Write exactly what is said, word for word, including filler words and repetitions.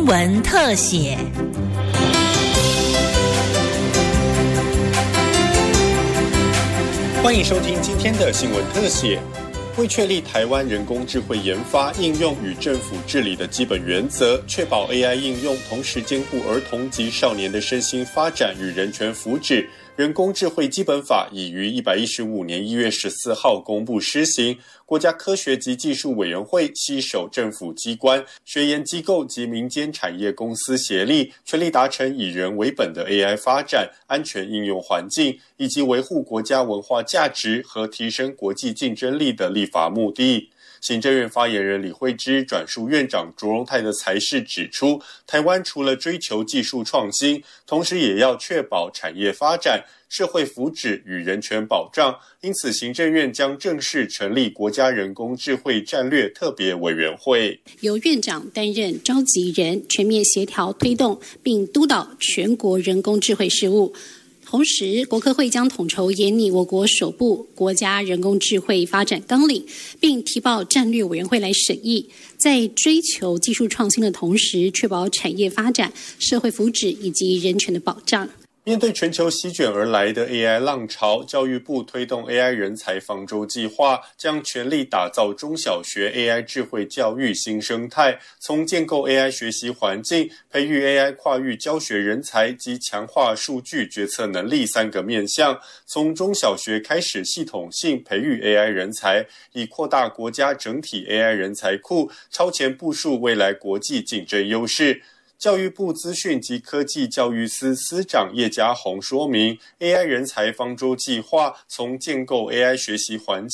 新闻特写。 欢迎收听今天的新闻特写。为确立台湾人工智慧研发、应用与政府治理的基本原则，确保 A I 应用同时兼顾儿童及少年的身心发展与人权福祉，人工智慧基本法已于一百一十五年一月十四号公布施行。国家科学及技术委员会携手政府机关、学研机构及民间产业公司协力，全力达成以人为本的 A I 发展、安全应用环境，以及维护国家文化价值和提升国际竞争力的立法目的。行政院发言人李惠芝转述院长卓荣泰的裁示指出，台湾除了追求技术创新，同时也要确保产业发展、社会福祉与人权保障，因此行政院将正式成立国家人工智慧战略特别委员会， 由院长担任召集人，全面协调推动并督导全国人工智慧事务。同时，国科会将统筹研拟我国首部国家人工智慧发展纲领，并提报战略委员会来审议，在追求技术创新的同时，确保产业发展、社会福祉以及人权的保障。 面对全球席卷而来的 A I 浪潮，教育部推动 A I 人才方舟计划，将全力打造中小学 A I 智慧教育新生态，从建构 A I 学习环境、培育 A I 跨域教学人才及强化数据决策能力三个面向，从中小学开始系统性培育 A I 人才，以扩大国家整体 A I 人才库，超前部署未来国际竞争优势。教育部资讯及科技教育司司长叶嘉宏说明 ，A I 人才方舟计划从建构 A I 学习环境